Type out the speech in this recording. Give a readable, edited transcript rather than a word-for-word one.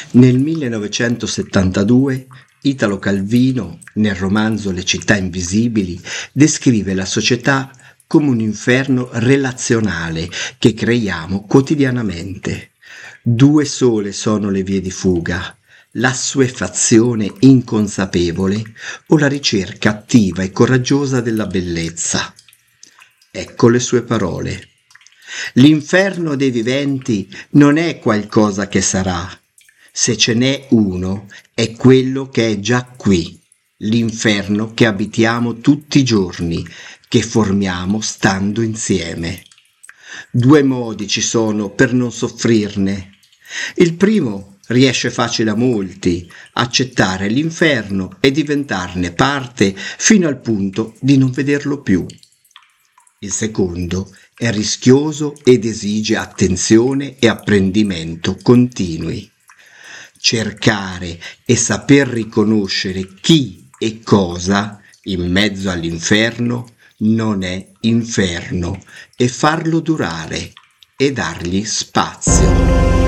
Nel 1972 Italo Calvino, nel romanzo Le città invisibili, descrive la società come un inferno relazionale che creiamo quotidianamente. Due sole sono le vie di fuga: l'assuefazione inconsapevole o la ricerca attiva e coraggiosa della bellezza. Ecco le sue parole. L'inferno dei viventi non è qualcosa che sarà. Se ce n'è uno, è quello che è già qui, l'inferno che abitiamo tutti i giorni, che formiamo stando insieme. Due modi ci sono per non soffrirne. Il primo riesce facile a molti: accettare l'inferno e diventarne parte fino al punto di non vederlo più. Il secondo è rischioso ed esige attenzione e apprendimento continui. Cercare e saper riconoscere chi e cosa in mezzo all'inferno non è inferno, e farlo durare e dargli spazio.